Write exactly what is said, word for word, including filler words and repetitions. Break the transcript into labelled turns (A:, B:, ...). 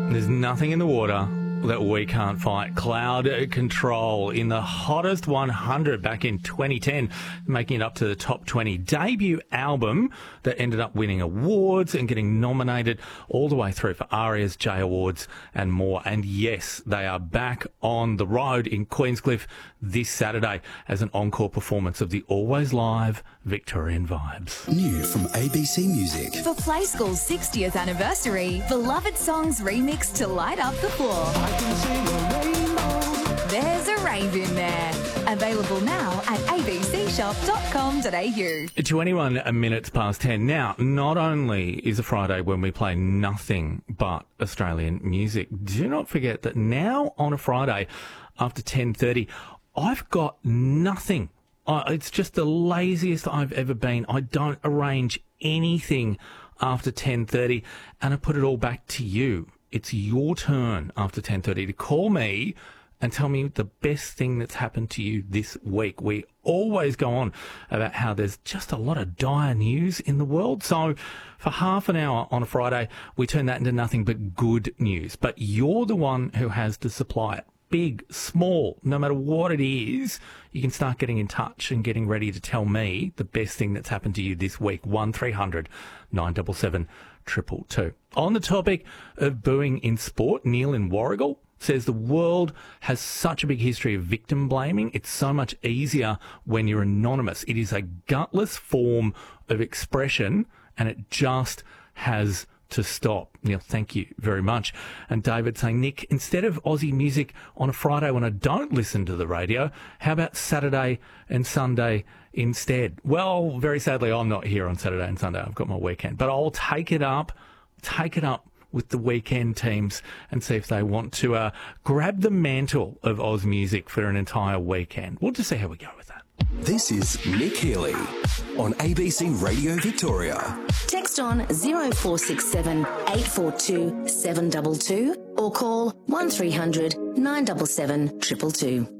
A: There's nothing in the water that we can't fight. Cloud Control in the hottest one hundred back in twenty ten, making it up to the top twenty. Debut album that ended up winning awards and getting nominated all the way through for ARIAs, J Awards and more. And yes, they are back on the road in Queenscliff this Saturday as an encore performance of the always live Victorian vibes.
B: New from A B C Music.
C: For Play School's sixtieth anniversary, beloved songs remixed to light up the floor.
D: I can see a rainbow.
C: There's a rave in there. Available now at a b c shop dot com dot a u.
A: twenty-one minutes past ten. Now, not only is a Friday when we play nothing but Australian music, do not forget that now on a Friday after ten thirty, I've got nothing. Uh, it's just the laziest I've ever been. I don't arrange anything after ten thirty, and I put it all back to you. It's your turn after ten thirty to call me and tell me the best thing that's happened to you this week. We always go on about how there's just a lot of dire news in the world. So for half an hour on a Friday, we turn that into nothing but good news. But you're the one who has to supply it. Big, small, no matter what it is, you can start getting in touch and getting ready to tell me the best thing that's happened to you this week. one three hundred nine seven seven two two two. On the topic of booing in sport, Neil in Warragul says the world has such a big history of victim blaming. It's so much easier when you're anonymous. It is a gutless form of expression and it just has to stop. Neil, thank you very much. And David saying, Nick, instead of Aussie music on a Friday when I don't listen to the radio, how about Saturday and Sunday instead? Well, very sadly, I'm not here on Saturday and Sunday. I've got my weekend. But I'll take it up, take it up with the weekend teams and see if they want to uh, grab the mantle of Oz music for an entire weekend. We'll just see how we go with that.
B: This is Nick Healy on A B C Radio Victoria.
E: Text on zero four six seven eight four two seven two two or call one three hundred nine seven seven two two two.